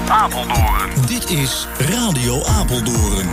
Apeldoorn. Dit is Radio Apeldoorn.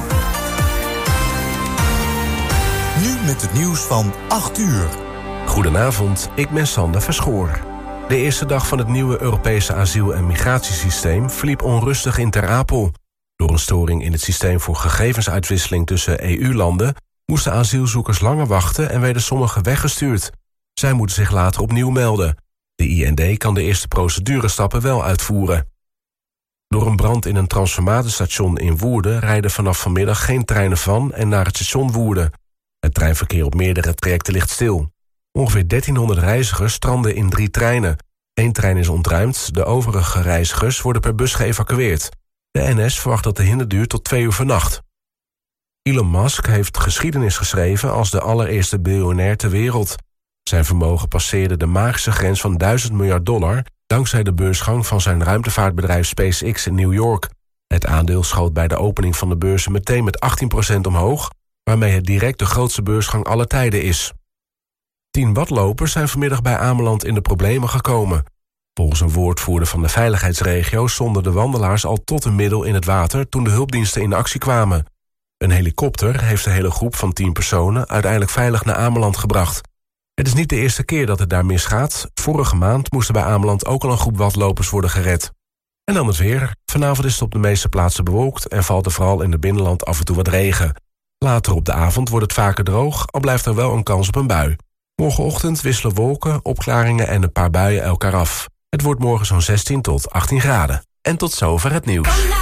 Nu met het nieuws van 8 uur. Goedenavond, ik ben Sander Verschoor. De eerste dag van het nieuwe Europese asiel- en migratiesysteem verliep onrustig in Ter Apel. Door een storing in het systeem voor gegevensuitwisseling tussen EU-landen... moesten asielzoekers langer wachten en werden sommigen weggestuurd. Zij moeten zich later opnieuw melden. De IND kan de eerste procedurestappen wel uitvoeren. Door een brand in een transformatorstation in Woerden... rijden vanaf vanmiddag geen treinen van en naar het station Woerden. Het treinverkeer op meerdere trajecten ligt stil. Ongeveer 1300 reizigers stranden in 3 treinen. 1 trein is ontruimd, de overige reizigers worden per bus geëvacueerd. De NS verwacht dat de hinder duurt tot 2 uur vannacht. Elon Musk heeft geschiedenis geschreven als de allereerste biljonair ter wereld. Zijn vermogen passeerde de magische grens van $1000 miljard... dankzij de beursgang van zijn ruimtevaartbedrijf SpaceX in New York. Het aandeel schoot bij de opening van de beurzen meteen met 18% omhoog... waarmee het direct de grootste beursgang aller tijden is. 10 wadlopers zijn vanmiddag bij Ameland in de problemen gekomen. Volgens een woordvoerder van de veiligheidsregio... stonden de wandelaars al tot een middel in het water... toen de hulpdiensten in actie kwamen. Een helikopter heeft de hele groep van 10 personen... uiteindelijk veilig naar Ameland gebracht. Het is niet de eerste keer dat het daar misgaat. Vorige maand moesten bij Ameland ook al een groep wadlopers worden gered. En dan het weer. Vanavond is het op de meeste plaatsen bewolkt... en valt er vooral in het binnenland af en toe wat regen. Later op de avond wordt het vaker droog... al blijft er wel een kans op een bui. Morgenochtend wisselen wolken, opklaringen en een paar buien elkaar af. Het wordt morgen zo'n 16 tot 18 graden. En tot zover het nieuws.